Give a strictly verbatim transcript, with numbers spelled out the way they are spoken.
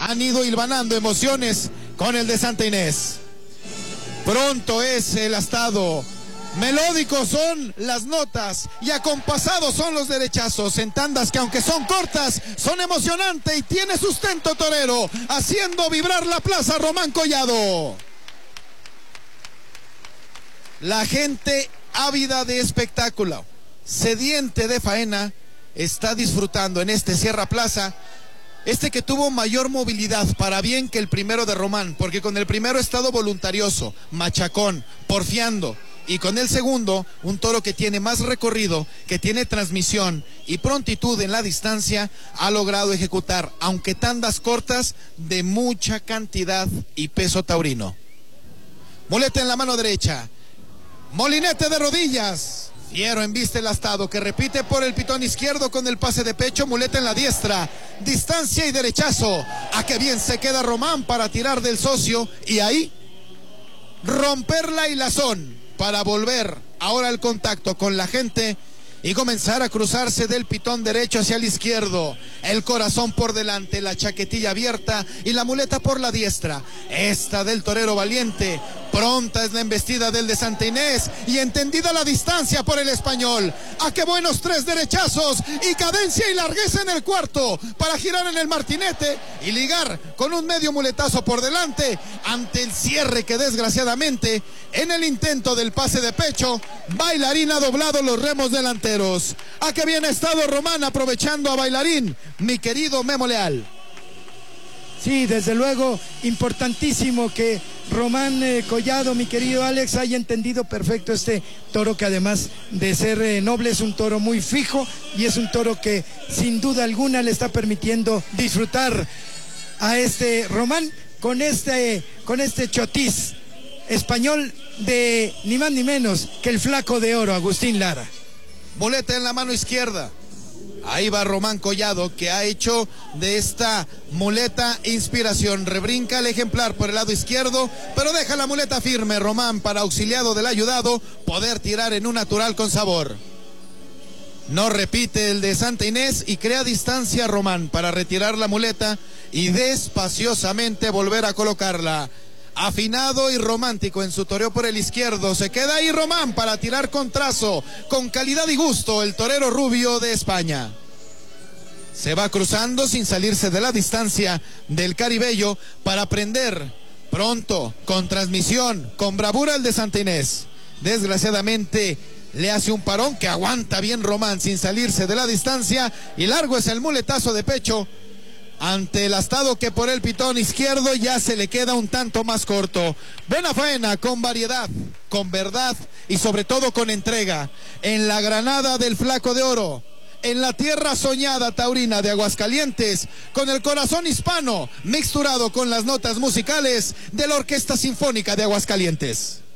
han ido hilvanando emociones con el de Santa Inés. Pronto es el astado, melódicos son las notas y acompasados son los derechazos en tandas que, aunque son cortas, son emocionantes y tiene sustento torero, haciendo vibrar la plaza Román Collado. La gente ávida de espectáculo, sediente de faena, está disfrutando en este Sierra Plaza, este que tuvo mayor movilidad para bien que el primero de Román, porque con el primero estado voluntarioso, machacón, porfiando, y con el segundo, un toro que tiene más recorrido, que tiene transmisión y prontitud en la distancia, ha logrado ejecutar, aunque tandas cortas, de mucha cantidad y peso taurino. Muleta en la mano derecha, molinete de rodillas, fiero en vista el astado, que repite por el pitón izquierdo con el pase de pecho, muleta en la diestra, distancia y derechazo, a que bien se queda Román para tirar del socio, y ahí romper la hilazón, para volver ahora al contacto con la gente y comenzar a cruzarse del pitón derecho hacia el izquierdo, el corazón por delante, la chaquetilla abierta y la muleta por la diestra. Esta del torero valiente, pronta es la embestida del de Santa Inés y entendida la distancia por el español. ¡A qué buenos tres derechazos y cadencia y largueza en el cuarto para girar en el martinete y ligar con un medio muletazo por delante ante el cierre que desgraciadamente en el intento del pase de pecho, Bailarín ha doblado los remos delanteros. ¿A qué bien ha estado Román aprovechando a Bailarín, mi querido Memo Leal? Sí, desde luego, importantísimo que Román eh, Collado, mi querido Alex, haya entendido perfecto este toro, que además de ser eh, noble es un toro muy fijo y es un toro que sin duda alguna le está permitiendo disfrutar a este Román con este, con este chotis español de ni más ni menos que el flaco de oro, Agustín Lara. Muleta en la mano izquierda. Ahí va Román Collado, que ha hecho de esta muleta inspiración. Rebrinca el ejemplar por el lado izquierdo, pero deja la muleta firme Román para, auxiliado del ayudado, poder tirar en un natural con sabor. No repite el de Santa Inés y crea distancia Román para retirar la muleta y despaciosamente volver a colocarla. Afinado y romántico en su toreo por el izquierdo, se queda ahí Román para tirar con trazo, con calidad y gusto, el torero rubio de España. Se va cruzando sin salirse de la distancia del caribello para prender pronto, con transmisión, con bravura el de Santa Inés. Desgraciadamente le hace un parón que aguanta bien Román sin salirse de la distancia, y largo es el muletazo de pecho ante el astado, que por el pitón izquierdo ya se le queda un tanto más corto. Buena faena, con variedad, con verdad y sobre todo con entrega, en la granada del flaco de oro, en la tierra soñada taurina de Aguascalientes, con el corazón hispano mixturado con las notas musicales de la Orquesta Sinfónica de Aguascalientes.